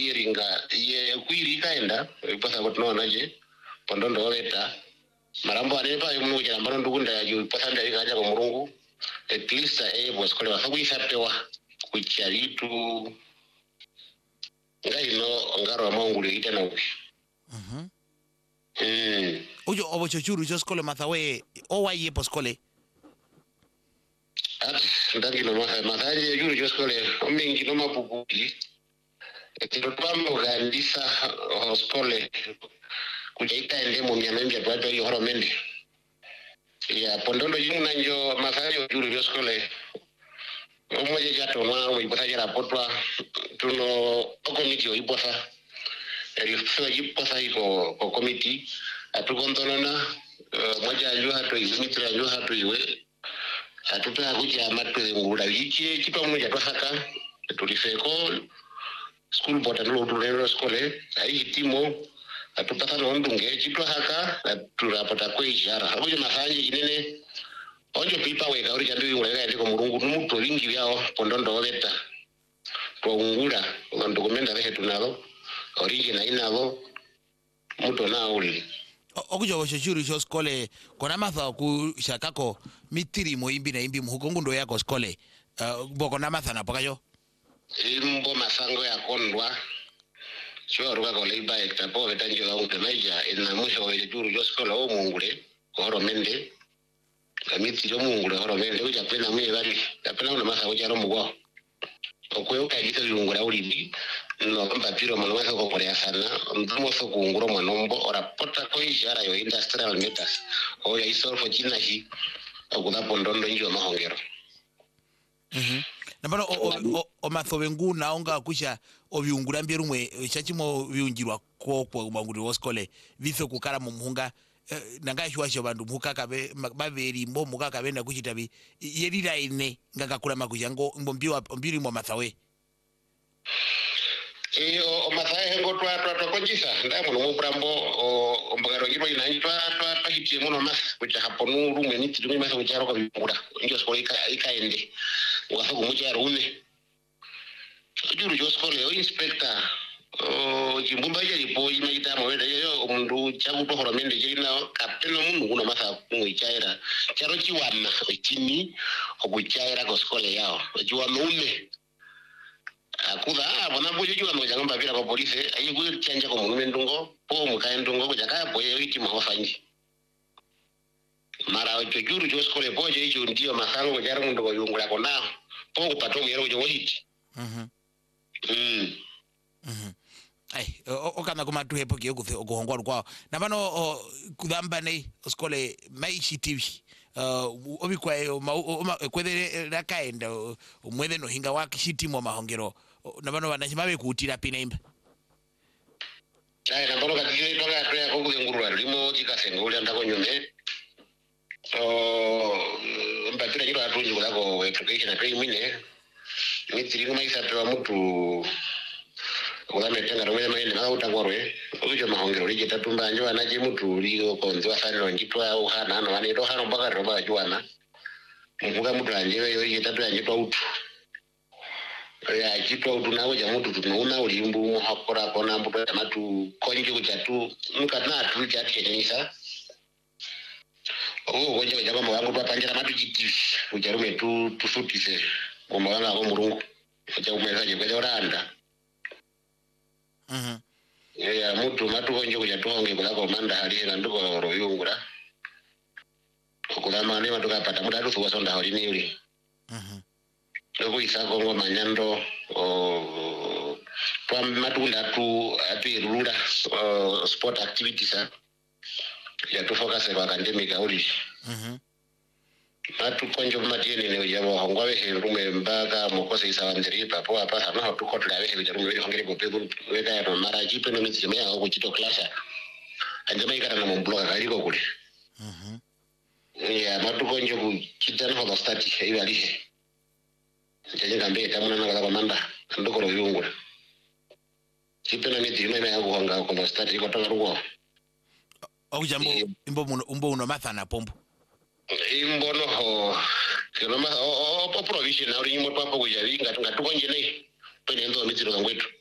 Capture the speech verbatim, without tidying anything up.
iringa ye kuirika enda ipasa kuti nonaje pondondo weta marambo arepa yomukira mbano ndukunda yayo ipasa ndayikaja kwa Mulungu at least able skole basakuisapewa kucharitu ngaino ngaro amangulu itana ubi mhm mm ojo obo chochuru jo skole mathawe owa yepo skole at ndagi no matha mathaje yuru jo skole omingi no mapukuki etropamo gandisa skole kujaita ende mu myamembya twato yo horomende ya pondondo yuna njo mathaje yuru jo skole omoje jato na mo iposa jara potwa tuno komiti oiposa elifo yiposa iko ko komiti atukondolona moja yo hato izimitra yo hato iwe atuta kuja matwe ngula yichi chipa moja twasaka tulifeko school board ndo tulero skole ai timo atupata no ndunge chitwa haka turapata ko ijara aboje masanje kinene onjo pipa weka uri chandu nguleka ndiko Mulungu numuto lingi yao pondondo weta to ngula ndo komenda lehe tunalo origi na inalo muto na uli okujo boshuru jo skole kona matha ku shakako mitiri mo imbi na imbi muhukongu ndo yako skole boko na matha na pokayo imbo masango ya kondwa sio ruka ko leiba ektapo betanjo la untemeja ina musho wa juru jo skole o mungule horo mende kamiti jo mungule horo mende uja pena mwe bali tapena una masa uja romo go okwe ukagita yungura ulibi no mpapiro mwanaweza kukolea sana ndimo so kuunguro mwanombo ora pota ko ijara yo industrial meters o ya isolfo china hi akuda pondondo njo mahongero mhm nabano o o mathobe nguna onga kusha obyungura mbirumwe chachimo byungirwa ko kwa manguri wo skole bife kukara mu muhunga nangashwa sho bandu mukaka be baveri mbo mukaka benda kuchitabi yerira ine ngakakula makujango mbombiwa mbiri mu mathawe iyo omathae ngo twa twa konjisa ndamo no mubrambo o mbagaro ngiro inanyi twa twa pahitie muno mas kuja haponu rumwe niti rumwe mas kuja roko bingura njo skole ika ikaende waso kumuja rume juru jo skole o inspector o jimbumba je lipo imeita mawede yo omundu chagu to horomende je na kapeno mundu kuno masa kuichaira charo chiwana chini okuchaira ko skole yao jiwa mume akuda abona bojo jiwa no janga mbabira ko police ayi ku chanja ko mume ndungo po mukaendungo kuja ka boye iti mahofanji mara ojo juru jo skole boje ijo ndio masango jara mundu ko yungula ko na po kupato yero jo witi mhm mm mhm ai okana kuma tuhepo ke okuhongwa kwa nabano kudamba nei skole mai chitivi uh obikwa kwethe rakaenda umwethe no hinga wa kishitimo mahongero nabano banashimabe kutira pinemba ai nabano katije toka toya ko kungurwa limo chikasenga uli andako nyume oh mbapira nyiro atunji kulako education pay mine mitiri kuma isapewa mutu ukametenga romwe maende makautakwarwe ujo mahongero lije tatumba njo anaje mutu liyo konzo afaniro njitwa au hana ano ane to hano mpaka roba juana muvuka mutu anjewe yo ije tatu anjitwa utu ya jitwa utu nawo ja mutu tunauna ulimbu muhakora kona mbuto ya matu konje kuchatu mukatna atu chati chenisa oh konje kujaba mwangu twa panjira matu jitivi ujarume tu tufutise ngomanga ko Mulungu acha umeza je kwa oranda mhm ya mutu matu konje kujatonge kulako manda halira ndiko royungura okulama ne matuka pata mudadu so sonda holini yuli mhm loko isako ngo manyando o kwa matunda tu apirula sport activities ya tu focus kwa academic auli mhm matu konjo matiene ne yabo hongwawe he rume mbaga mokose isawandiri papo apa sana tu kotla we he rume hongere ko pedu weka ya mara jipe no mitsi meya ko chito klasha anjama ikara na mbloga kaliko kule mhm ya matu konjo ku kitana ho stati he alihe njenga mbe tamuna na kwa manda ndoko ro yungura jipe no mitsi meya ko honga ko stati ko toka rugo okujambo imbo muno umbo uno mathana pombo imbono ho kero ma o provision na uri nyimo papo kujavinga ngatukonje nei pene ndo mitiro ngwetu